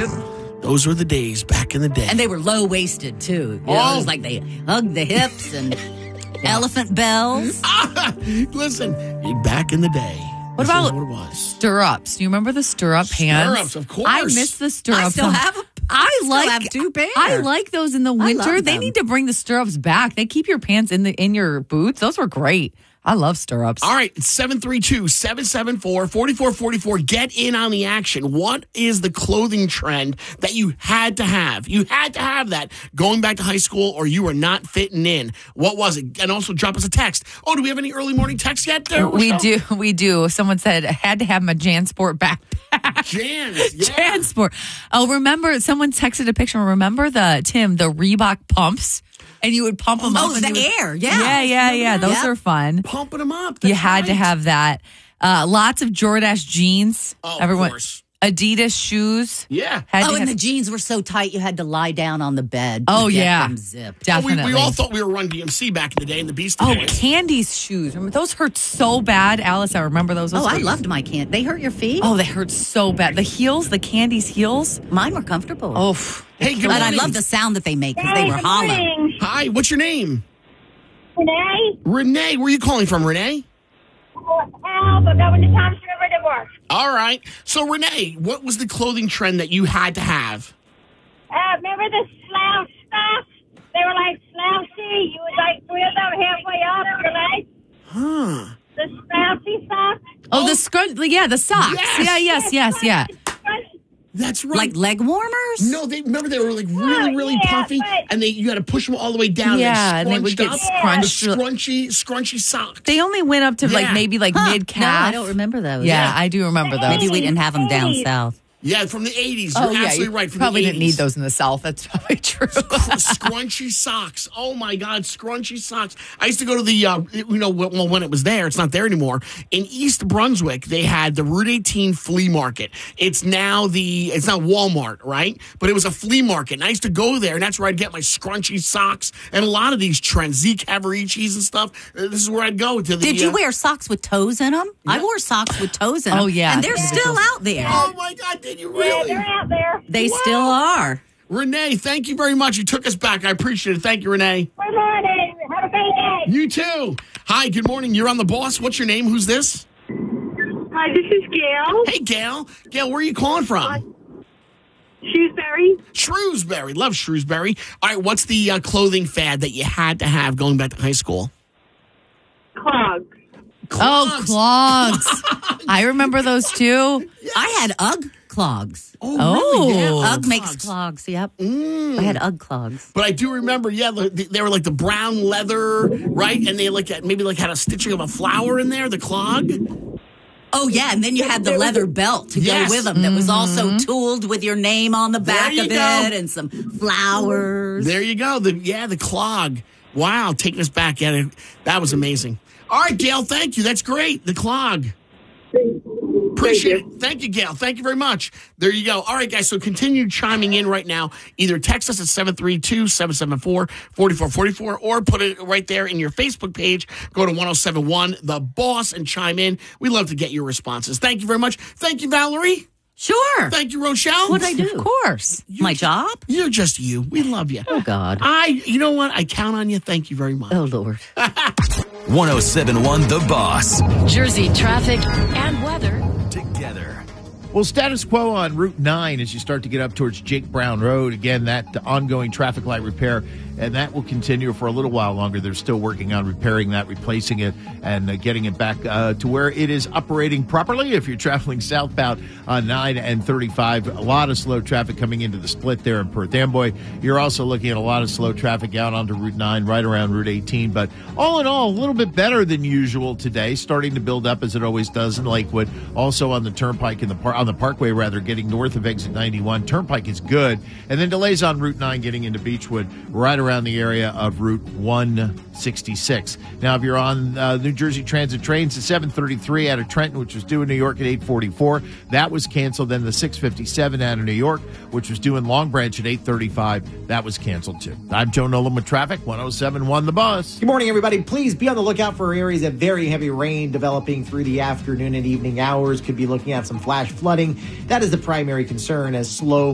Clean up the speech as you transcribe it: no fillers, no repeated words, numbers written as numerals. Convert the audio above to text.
Those were the days back in the day. And they were low-waisted, too. You know, it was like they hugged the hips and elephant bells. Listen, back in the day. What about what it was? Stirrups? Do you remember the stirrup pants? Stirrups, of course. I miss the stirrups. I still have have 2 pairs. I like those in the winter. They need to bring the stirrups back. They keep your pants in your boots. Those were great. I love stirrups. All right, it's 732-774-4444. Get in on the action. What is the clothing trend that you had to have? You had to have that going back to high school or you were not fitting in. What was it? And also drop us a text. Oh, do we have any early morning texts yet? We do. Someone said I had to have my JanSport backpack. Jans, yeah. JanSport. Oh, remember, someone texted a picture. Remember the Reebok pumps? And you would pump them up. Oh, the air. Yeah. Yeah. Those are fun. Pumping them up. You had to have that. Lots of Jordache jeans. Oh, of course. Adidas shoes. Yeah. And the jeans were so tight you had to lie down on the bed. Oh, yeah. Them zipped. Definitely. We all thought we were Run DMC back in the day in the Beastie Boys. Candy's shoes. Remember, those hurt so bad, Alice. I remember those. I loved my Candy. They hurt your feet? Oh, they hurt so bad. The heels, the Candy's heels. Mine were comfortable. Oh, hey, good and morning. I love the sound that they make because they were hollow. Morning. Hi, what's your name? Renee. Renee, where are you calling from, Renee? Alpha, going to Thompson River Divorce. All right. So, Renee, what was the clothing trend that you had to have? Remember the slouch stuff? They were like slouchy. You would like wear them halfway up your legs. Huh. The slouchy socks. Oh, the the socks. Yes. Yeah. That's right. Like leg warmers? No, they were like really puffy, and you had to push them all the way down. Yeah, and they would get scrunched. Scrunchy socks. They only went up to maybe mid calf. No, I don't remember those. Yeah, I do remember those. Maybe we didn't have them down south. Yeah, from the 80s. You're absolutely right. From probably the 80s. didn't need those in the South. That's probably true. Scrunchy socks. Oh, my God. Scrunchy socks. I used to go to the, when it was there, it's not there anymore. In East Brunswick, they had the Route 18 flea market. It's now it's not Walmart, right? But it was a flea market. And I used to go there, and that's where I'd get my scrunchy socks and a lot of these trends, Zeke Havarichis and stuff. This is where I'd go to the. Did you wear socks with toes in them? Yeah. I wore socks with toes in them. Oh, yeah. And they're still out there. Oh, my God. Did you really? Yeah, they're out there. They still are. Renee, thank you very much. You took us back. I appreciate it. Thank you, Renee. Good morning. Have a great day. You too. Hi, good morning. You're on The Boss. What's your name? Who's this? Hi, this is Gail. Hey, Gail. Gail, where are you calling from? Shrewsbury. Shrewsbury. Love Shrewsbury. All right, what's the clothing fad that you had to have going back to high school? Clogs. Oh, clogs. I remember those too. Yes. I had UGG clogs. Oh, really? Yeah. UGG makes clogs, yep. I had UGG clogs. But I do remember, they were like the brown leather, right? And they maybe had a stitching of a flower in there, the clog. Oh, yeah, and then you had the leather belt to go with them that was also tooled with your name on the back of it and some flowers. There you go. The clog. Wow, taking us back. Yeah, that was amazing. All right, Gail, thank you. That's great. The clog. Appreciate it. Thank you, Gail. Thank you very much. There you go. All right, guys, so continue chiming in right now. Either text us at 732-774-4444 or put it right there in your Facebook page. Go to 1071 The Boss and chime in. We love to get your responses. Thank you very much. Thank you, Valerie. Sure. Thank you, Rochelle. What'd I do? Of course. My job? You're just you. We love you. Oh, God. You know what? I count on you. Thank you very much. Oh, Lord. 1071 The Boss. Jersey traffic and weather Together. Well, status quo on Route 9 as you start to get up towards Jake Brown Road. Again, that ongoing traffic light repair, and that will continue for a little while longer. They're still working on repairing that, replacing it, and getting it back to where it is operating properly. If you're traveling southbound on 9 and 35, a lot of slow traffic coming into the split there in Perth Amboy. You're also looking at a lot of slow traffic out onto Route 9, right around Route 18. But all in all, a little bit better than usual today, starting to build up as it always does in Lakewood. Also on the Turnpike, on the Parkway, getting north of exit 91. Turnpike is good. And then delays on Route 9 getting into Beechwood, right around the area of Route 166. Now, if you're on New Jersey Transit trains, the 733 out of Trenton, which was due in New York at 8:44, that was canceled. Then the 657 out of New York, which was due in Long Branch at 8:35, that was canceled too. I'm Joe Nolan with traffic, 1071 The Boss. Good morning, everybody. Please be on the lookout for areas of very heavy rain developing through the afternoon and evening hours. Could be looking at some flash flooding. That is the primary concern as slow